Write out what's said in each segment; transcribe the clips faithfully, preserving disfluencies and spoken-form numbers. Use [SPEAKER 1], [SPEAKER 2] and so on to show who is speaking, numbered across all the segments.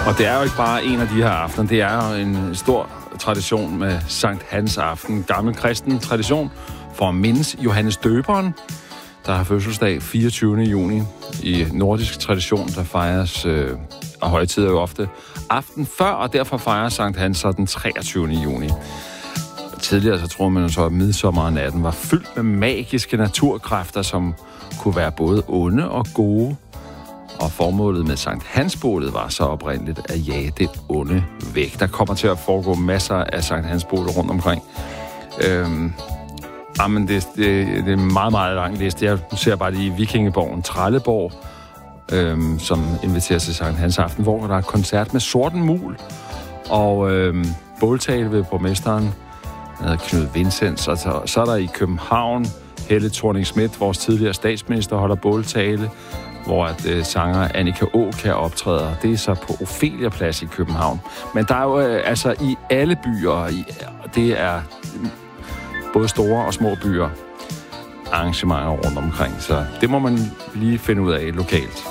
[SPEAKER 1] Og det er jo ikke bare en af de her aftener, det er jo en stor tradition med Sankt Hans aften. Gammel kristen tradition for at mindes Johannes Døberen, der har fødselsdag fireogtyvende juni. I nordisk tradition, der fejres, øh, og højtider jo ofte aften før, og derfor fejrer Sankt Hans så den treogtyvende juni. Tidligere så tror man så, at midsommernatten var fyldt med magiske naturkræfter, som kunne være både onde og gode. Og formålet med Sankt Hans-bålet var så oprindeligt at jage det onde væk. Der kommer til at foregå masser af Sankt Hans-bålet rundt omkring. Øhm, jamen, det, det, det er en meget, meget lang liste. Jeg ser bare lige Vikingeborgen Trelleborg, øhm, som inviterer til Sankt Hans aften, hvor der er koncert med Sorten Mul og øhm, båltale ved borgmesteren, der hedder Knud Vincents. Og så, så er der i København Helle Thorning-Schmidt, vores tidligere statsminister, holder båltale, hvor at øh, sanger Annika Aakjær optræder. Det er så på Ophelia Plads i København. Men der er jo øh, altså i alle byer, i, det er både store og små byer, arrangementer rundt omkring. Så det må man lige finde ud af lokalt.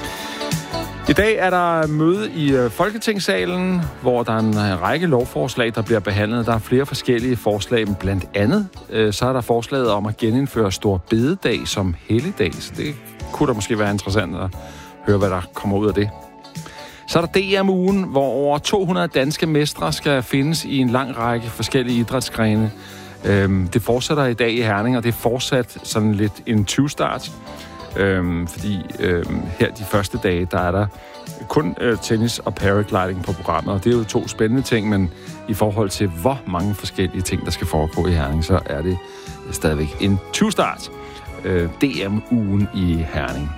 [SPEAKER 1] I dag er der møde i øh, Folketingssalen, hvor der er en række lovforslag, der bliver behandlet. Der er flere forskellige forslag, men blandt andet øh, så er der forslaget om at genindføre Stor Bededag som helligdag. Så det kunne da måske være interessant at høre, hvad der kommer ud af det. Så er der D M-ugen, hvor over to hundrede danske mestre skal findes i en lang række forskellige idrætsgrene. Øhm, det fortsætter i dag i Herning, og det er fortsat sådan lidt en tyve-start. Øhm, fordi øhm, her de første dage, der er der kun øh, tennis og paragliding på programmet. Og det er jo to spændende ting, men i forhold til hvor mange forskellige ting, der skal foregå i Herning, så er det stadigvæk en tyve-start. Øh, D M-ugen i Herning.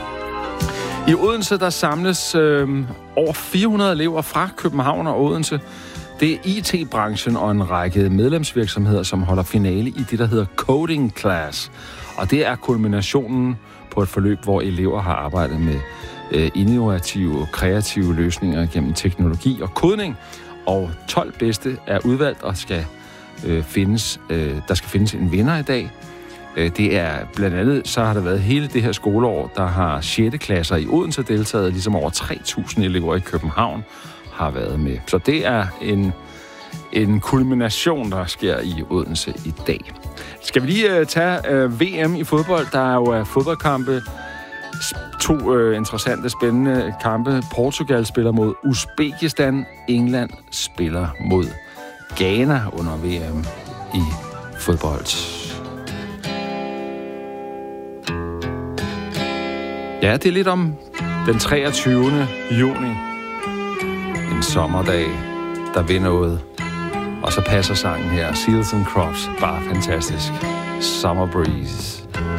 [SPEAKER 1] I Odense, der samles øh, over fire hundrede elever fra København og Odense. Det er I T-branchen og en række medlemsvirksomheder, som holder finale i det, der hedder Coding Class. Og det er kulminationen på et forløb, hvor elever har arbejdet med øh, innovative og kreative løsninger gennem teknologi og kodning. Og tolv bedste er udvalgt og skal øh, findes, øh, der skal findes en vinder i dag. Det er blandt andet, så har der været hele det her skoleår, der har sjette klasser i Odense deltaget, ligesom over tre tusind elever i København har været med. Så det er en, en kulmination, der sker i Odense i dag. Skal vi lige uh, tage uh, V M i fodbold? Der er jo uh, fodboldkampe, to uh, interessante, spændende kampe. Portugal spiller mod Uzbekistan, England spiller mod Ghana under V M i fodbold. Ja, det er lidt om den treogtyvende juni. En sommerdag, der vil noget. Og så passer sangen her, Seals and Crofts, bare fantastisk. Summer Breeze.